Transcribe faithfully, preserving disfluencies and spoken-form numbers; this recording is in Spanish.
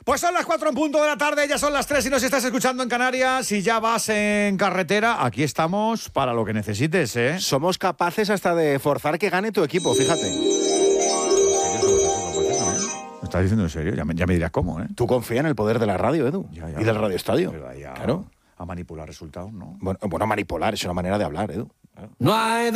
Pues son las cuatro en punto de la tarde, ya son las tres y nos estás escuchando en Canarias y ya vas en carretera. Aquí estamos para lo que necesites, ¿eh? Somos capaces hasta de forzar que gane tu equipo, fíjate. ¿Me estás diciendo en serio? Ya me, ya me dirás cómo, ¿eh? Tú confía en el poder de la radio, Edu, Ya, ya, y del Radio Estadio. ya, Claro. A manipular resultados, ¿no? Bueno, bueno, manipular es una manera de hablar, Edu. Claro. No hay